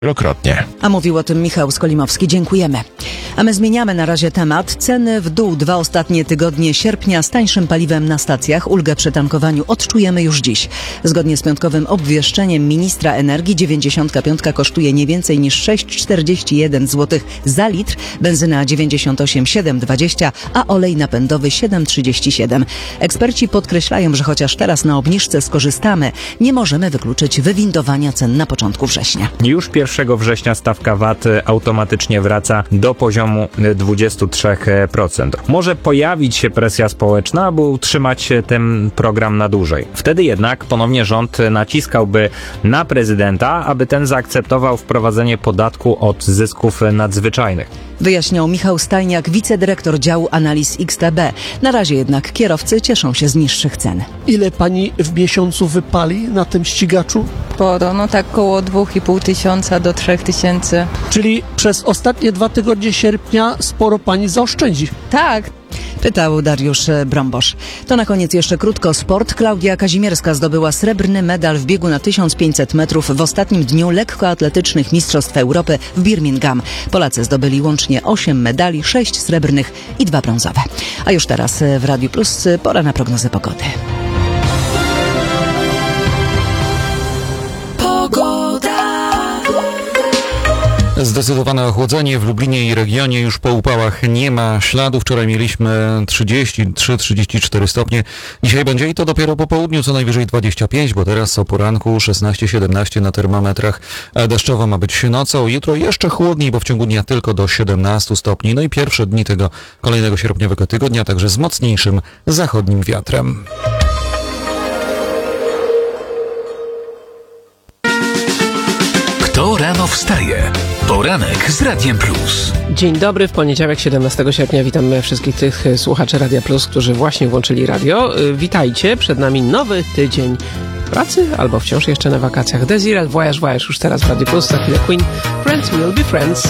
wielokrotnie. A mówił o tym Michał Skolimowski. Dziękujemy. A my zmieniamy na razie temat. Ceny w dół 2 ostatnie tygodnie sierpnia z tańszym paliwem na stacjach. Ulgę przy tankowaniu odczujemy już dziś. Zgodnie z piątkowym obwieszczeniem ministra energii 95 kosztuje nie więcej niż 6,41 zł za litr, benzyna 98,720, a olej napędowy 7,37. Eksperci podkreślają, że chociaż teraz na obniżce skorzystamy, nie możemy wykluczyć wywindowania cen na początku września. Już 1 września stawka VAT automatycznie wraca do poziomu 23%. Może pojawić się presja społeczna, aby utrzymać ten program na dłużej. Wtedy jednak ponownie rząd naciskałby na prezydenta, aby ten zaakceptował wprowadzenie podatku od zysków nadzwyczajnych. Wyjaśniał Michał Stajniak, wicedyrektor działu analiz XTB. Na razie jednak kierowcy cieszą się z niższych cen. Ile pani w miesiącu wypali na tym ścigaczu? Sporo, tak około 2500 do 3000. Czyli przez ostatnie 2 tygodnie sierpnia sporo pani zaoszczędzi. Tak. Pytał Dariusz Brombosz. To na koniec jeszcze krótko sport. Klaudia Kazimierska zdobyła srebrny medal w biegu na 1500 metrów w ostatnim dniu lekkoatletycznych Mistrzostw Europy w Birmingham. Polacy zdobyli łącznie 8 medali, 6 srebrnych i 2 brązowe. A już teraz w Radiu Plus pora na prognozę pogody. Zdecydowane ochłodzenie w Lublinie i regionie, już po upałach nie ma śladu. Wczoraj mieliśmy 33-34 stopnie. Dzisiaj będzie i to dopiero po południu, co najwyżej 25, bo teraz o poranku 16-17 na termometrach. Deszczowo ma być nocą. Jutro jeszcze chłodniej, bo w ciągu dnia tylko do 17 stopni. No i pierwsze dni tego kolejnego sierpniowego tygodnia, także z mocniejszym zachodnim wiatrem. Kto rano wstaje? Poranek z Radiem Plus. Dzień dobry, w poniedziałek 17 sierpnia witam wszystkich tych słuchaczy Radia Plus, którzy właśnie włączyli radio. Witajcie, przed nami nowy tydzień pracy, albo wciąż jeszcze na wakacjach. Desiree, Voyage, już teraz w Radiu Plus, za chwilę Queen, Friends Will Be Friends.